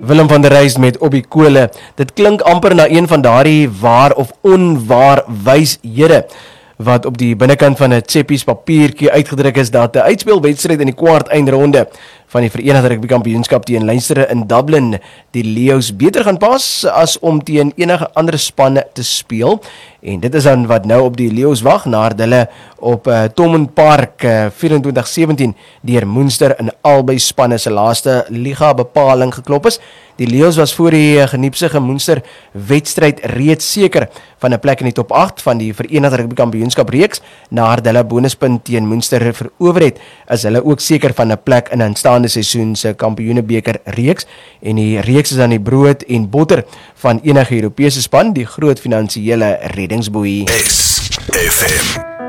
Willem van der Reis met Obbie Kole. Dit klink amper na een van daardie waar of onwaar wyshede wat op die binnekant van 'n cheppies papiertjie uitgedruk is dat 'n uitspelwedstryd in die kwart eindronde van die Verenigde Rugby Kampioenskap teen Leinster in Dublin die Leeu's beter gaan pas as om teen enige ander spanne te speel. En dit is dan wat nou op die Leeu's wag nadat hulle op Thomond Park 24-17 deur Munster in albei spanne se laaste liga bepaling geklop is. Die Leeu's was voor die geniepsige Munster wedstryd reeds seker van 'n plek in die top 8 van die Verenigde Rugby Kampioenskap reeks. Nadat hulle bonuspunt teen Munster verower het, is hulle ook seker van 'n plek in 'n aanstaande seisoen se Kampioenebeker reeks. En die reeks is dan die brood en botter van enige Europese span, die groot finansiële reddingsboei. SFM